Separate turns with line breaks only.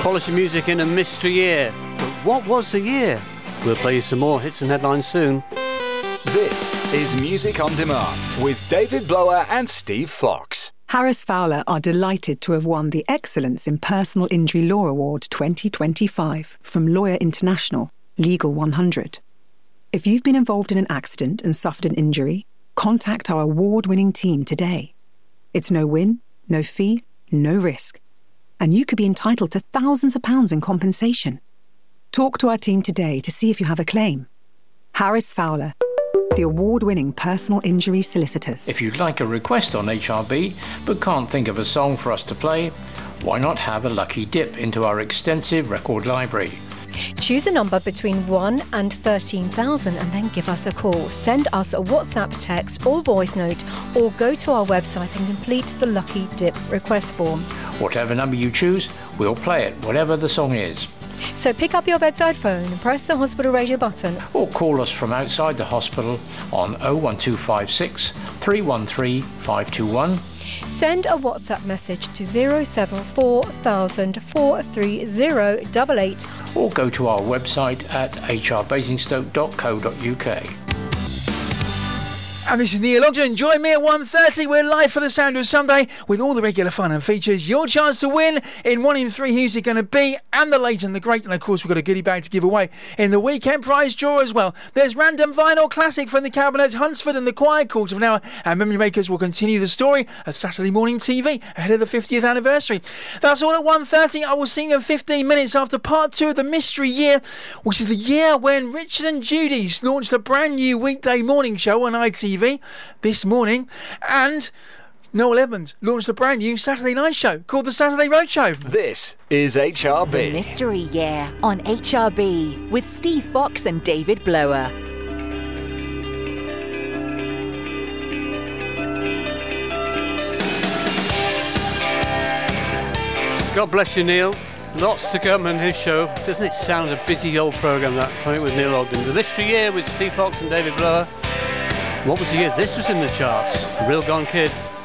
Quality music in a mystery year. But what was the year? We'll play you some more hits and headlines soon.
This is Music on Demand with David Blower and Steve Fox.
Harris Fowler are delighted to have won the Excellence in Personal Injury Law Award 2025 from Lawyer International, Legal 100. If you've been involved in an accident and suffered an injury, contact our award-winning team today. It's no win, no fee, no risk. And you could be entitled to thousands of pounds in compensation. Talk to our team today to see if you have a claim. Harris Fowler, the award-winning personal injury solicitors.
If you'd like a request on HRB but can't think of a song for us to play, why not have a lucky dip into our extensive record library?
Choose a number between 1 and 13,000 and then give us a call. Send us a WhatsApp text or voice note or go to our website and complete the Lucky Dip request form.
Whatever number you choose, we'll play it, whatever the song is.
So pick up your bedside phone and press the hospital radio button.
Or call us from outside the hospital on 01256 313 521.
Send a WhatsApp message to 074,000 43088.
Or go to our website at hrbasingstoke.co.uk.
And this is Neil Ogden. Join me at 1:30. We're live for the Sound of Sunday with all the regular fun and features. Your chance to win in 1 in 3 Who's It Gonna Be, and the late and the great. And of course, we've got a goodie bag to give away in the weekend prize draw as well. There's Random Vinyl Classic from the Cabinet, Hunsford and the Quiet Quarter of an Hour. And Memory Makers will continue the story of Saturday morning TV ahead of the 50th anniversary. That's all at 1:30. I will see you in 15 minutes after part 2 of the Mystery Year, which is the year when Richard and Judy's launched a brand new weekday morning show on ITV this morning, and Noel Edmonds launched a brand new Saturday night show called The Saturday Road Show.
This is HRB.
The Mystery Year on HRB with Steve Fox and David Blower.
God bless you, Neil. Lots to come on his show. Doesn't it sound a busy old programme, that, coming with Neil Ogden? The Mystery Year with Steve Fox and David Blower. What was the year this was in the charts? Real Gone Kid.